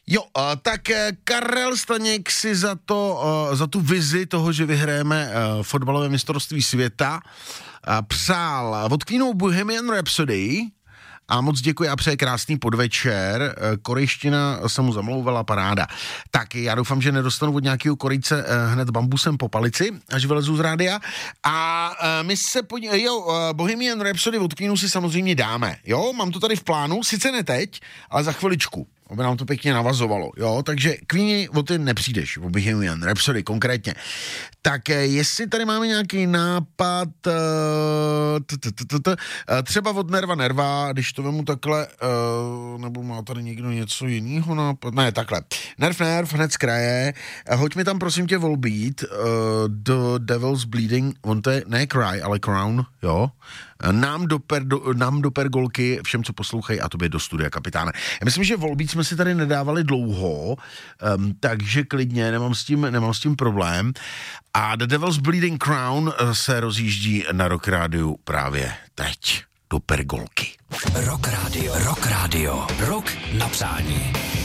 Jo, tak Karel Staněk si za tu vizi toho, že vyhrajeme fotbalové mistrovství světa, přál od Queenů Bohemian Rhapsody a moc děkuji a přeje krásný podvečer. Korejština se mu zamlouvala, paráda. Tak já doufám, že nedostanu od nějakého Korejce hned bambusem po palici, až vylezu z rádia. A my se Bohemian Rhapsody od Queenů si samozřejmě dáme. Jo, mám to tady v plánu, sice ne teď, ale za chviličku. Aby nám to pěkně navazovalo, jo, takže Queeni o ty nepřijdeš, o Bohemian Rhapsody konkrétně. Tak jestli tady máme nějaký nápad, třeba od Nerva, když to vemu takhle, nebo má tady někdo něco jiného nápad, ne, takhle, Nerv, hned z kraje, hoď mi tam prosím tě Volbeat, The Devil's Bleeding, on to je, ne Cry, ale Crown, jo, nám do pergolky, všem, co poslouchají, a tobě do studia, kapitáne. Já myslím, že Volbeat jsme si tady nedávali dlouho, takže klidně, nemám s tím problém. A The Devil's Bleeding Crown se rozjíždí na Rock Rádiu právě teď do pergolky. Rock Radio, rock na přání.